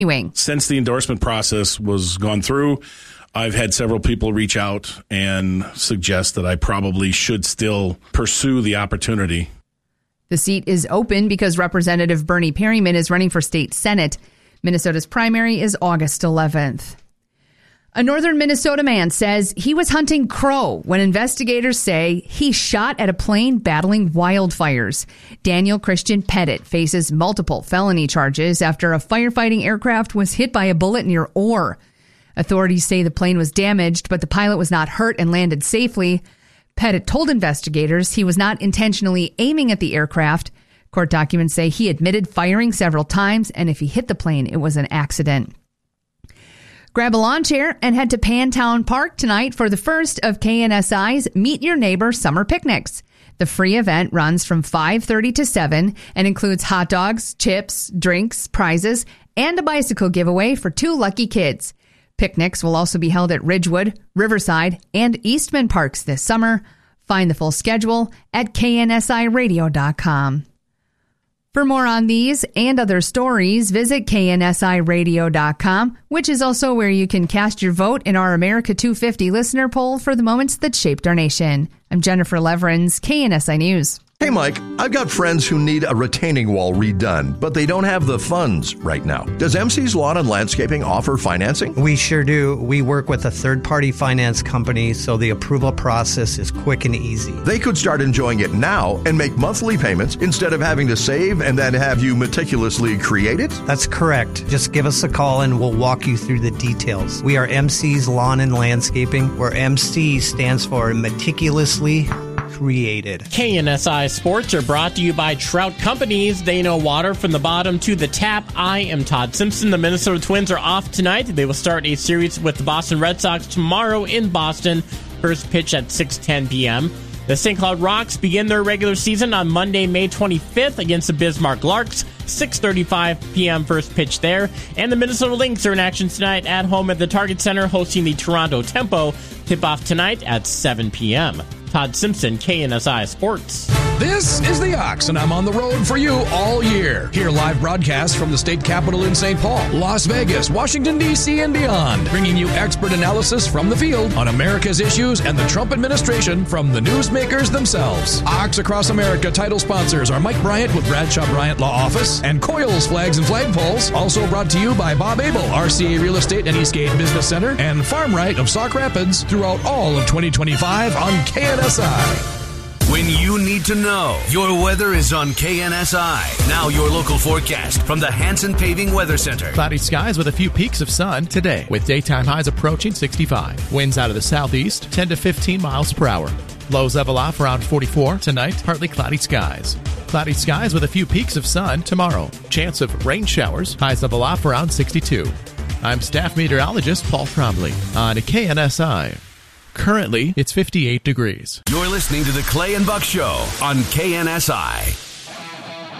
Since the endorsement process was gone through, I've had several people reach out and suggest that I probably should still pursue the opportunity. The seat is open because Representative Bernie Perryman is running for state Senate. Minnesota's primary is August 11th. A northern Minnesota man says he was hunting crow when investigators say he shot at a plane battling wildfires. Daniel Christian Pettit faces multiple felony charges after a firefighting aircraft was hit by a bullet near Orr. Authorities say the plane was damaged, but the pilot was not hurt and landed safely. Pettit told investigators he was not intentionally aiming at the aircraft. Court documents say he admitted firing several times, and if he hit the plane, it was an accident. Grab a lawn chair and head to Pantown Park tonight for the first of KNSI's Meet Your Neighbor Summer Picnics. The free event runs from 5:30 to 7 and includes hot dogs, chips, drinks, prizes, and a bicycle giveaway for 2 lucky kids. Picnics will also be held at Ridgewood, Riverside, and Eastman Parks this summer. Find the full schedule at KNSIRadio.com. For more on these and other stories, visit KNSIRadio.com, which is also where you can cast your vote in our America 250 listener poll for the moments that shaped our nation. I'm Jennifer Leverins, KNSI News. Hey, Mike, I've got friends who need a retaining wall redone, but they don't have the funds right now. Does MC's Lawn and Landscaping offer financing? We sure do. We work with a third-party finance company, so the approval process is quick and easy. They could start enjoying it now and make monthly payments instead of having to save and then have you meticulously create it? That's correct. Just give us a call and we'll walk you through the details. We are MC's Lawn and Landscaping, where MC stands for meticulously created. KNSI Sports are brought to you by Trout Companies. They know water from the bottom to the tap. I am Todd Simpson. The Minnesota Twins are off tonight. They will start a series with the Boston Red Sox tomorrow in Boston. First pitch at 6:10 p.m. The St. Cloud Rocks begin their regular season on Monday, May 25th against the Bismarck Larks. 6:35 p.m. first pitch there. And the Minnesota Lynx are in action tonight at home at the Target Center hosting the Toronto Tempo. Tip-off tonight at 7 p.m. Todd Simpson, KNSI Sports. This is The Ox, and I'm on the road for you all year. Hear live broadcasts from the state capitol in St. Paul, Las Vegas, Washington, D.C., and beyond, bringing you expert analysis from the field on America's issues and the Trump administration from the newsmakers themselves. Ox Across America title sponsors are Mike Bryant with Bradshaw Bryant Law Office and Coyle's Flags and Flagpoles, also brought to you by Bob Abel, RCA Real Estate and Eastgate Business Center, and Farm Right of Sauk Rapids throughout all of 2025 on KNSI. When you need to know, your weather is on KNSI. Now your local forecast from the Hanson Paving Weather Center. Cloudy skies with a few peaks of sun today, with daytime highs approaching 65. Winds out of the southeast, 10 to 15 miles per hour. Lows level off around 44 tonight, partly cloudy skies. Cloudy skies with a few peaks of sun tomorrow. Chance of rain showers, highs level off around 62. I'm staff meteorologist Paul Trombley on KNSI. Currently, it's 58 degrees. You're listening to the Clay and Buck Show on KNSI.